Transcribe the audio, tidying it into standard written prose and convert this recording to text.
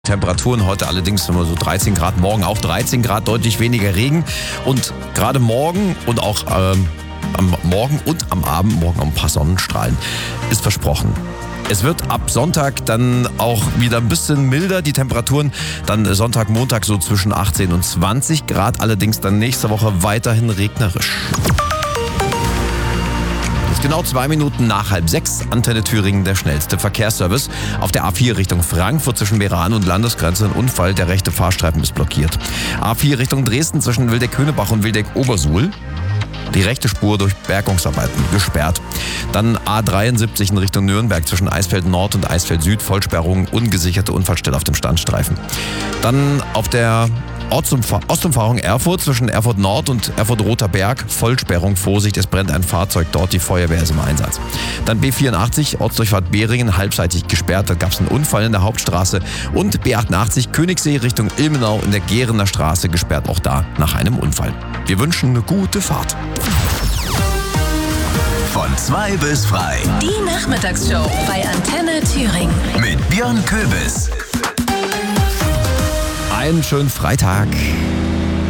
Temperaturen heute allerdings immer so 13 Grad, morgen auch 13 Grad, deutlich weniger Regen. Und gerade morgen und auch am Morgen und am Abend, morgen ein paar Sonnenstrahlen, ist versprochen. Es wird ab Sonntag dann auch wieder ein bisschen milder, die Temperaturen dann Sonntag, Montag so zwischen 18 und 20 Grad, allerdings dann nächste Woche weiterhin regnerisch. Genau 2 Minuten nach 5:30, Antenne Thüringen, der schnellste Verkehrsservice. Auf der A4 Richtung Frankfurt zwischen Meran und Landesgrenze ein Unfall, der rechte Fahrstreifen ist blockiert. A4 Richtung Dresden zwischen Wildeck-Hönerbach und Wildeck-Obersuhl. Die rechte Spur durch Bergungsarbeiten gesperrt. Dann A73 in Richtung Nürnberg zwischen Eisfeld Nord und Eisfeld Süd, Vollsperrung, ungesicherte Unfallstelle auf dem Standstreifen. Dann auf der Ostumfahrung Erfurt zwischen Erfurt Nord und Erfurt Roter Berg, Vollsperrung, Vorsicht, es brennt ein Fahrzeug dort, die Feuerwehr ist im Einsatz. Dann B84, Ortsdurchfahrt Behringen, halbseitig gesperrt, da gab es einen Unfall in der Hauptstraße. Und B88, Königssee Richtung Ilmenau in der Gehrener Straße, gesperrt auch da nach einem Unfall. Wir wünschen eine gute Fahrt. Von 2 bis frei. Die Nachmittagsshow bei Antenne Thüringen. Mit Björn Köbis. Einen schönen Freitag.